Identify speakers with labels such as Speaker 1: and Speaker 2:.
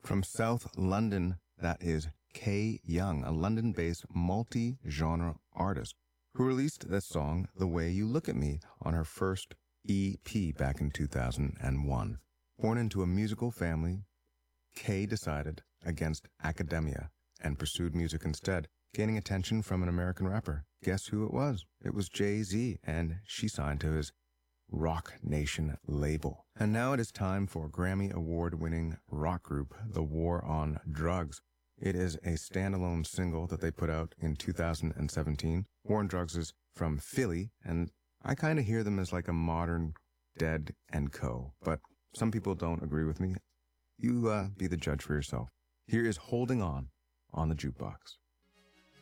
Speaker 1: From South London, that is Kay Young, a London-based multi-genre artist who released this song, The Way You Look at Me, on her first EP back in 2001. Born into a musical family, Kay decided against academia and pursued music instead, gaining attention from an American rapper. Guess who it was? It was Jay-Z, and she signed to his Rock Nation label. And now it is time for Grammy Award-winning rock group, The War on Drugs. It is a standalone single that they put out in 2017. War on Drugs is from Philly, and I kind of hear them as like a modern Dead & Co., but some people don't agree with me. You be the judge for yourself. Here is Holding On the Jukebox.